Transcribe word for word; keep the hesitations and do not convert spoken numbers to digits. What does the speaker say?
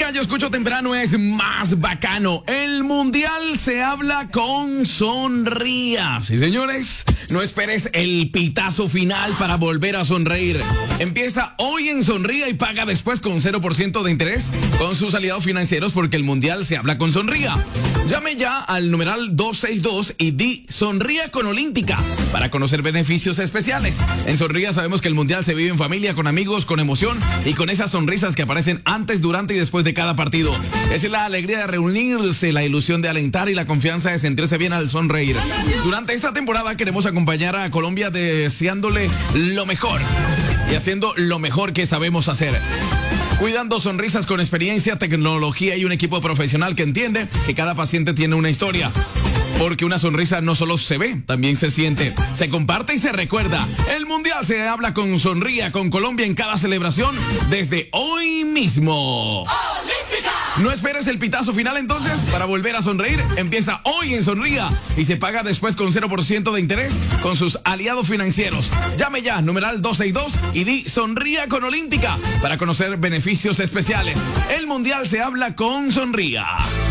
Gallo escucho temprano es más bacano. El mundial se habla con Sonría. Sí, señores, no esperes el pitazo final para volver a sonreír. Empieza hoy en Sonría y paga después con cero por ciento de interés con sus aliados financieros porque el mundial se habla con Sonría. Llame ya al numeral dos seis dos y di Sonría con Olímpica para conocer beneficios especiales. En Sonría sabemos que el mundial se vive en familia, con amigos, con emoción y con esas sonrisas que aparecen antes, durante y después de cada partido. Es la alegría de reunirse, la ilusión de alentar y la confianza de sentirse bien al sonreír. Durante esta temporada queremos acompañar a Colombia deseándole lo mejor y haciendo lo mejor que sabemos hacer. Cuidando sonrisas con experiencia, tecnología y un equipo profesional que entiende que cada paciente tiene una historia. Porque una sonrisa no solo se ve, también se siente, se comparte y se recuerda. El mundial se habla con Sonría, con Colombia en cada celebración desde hoy mismo. ¡Olímpica! No esperes el pitazo final entonces para volver a sonreír. Empieza hoy en Sonría y se paga después con cero por ciento de interés con sus aliados financieros. Llame ya, numeral dos seis dos y di Sonría con Olímpica para conocer beneficios especiales. El mundial se habla con Sonría.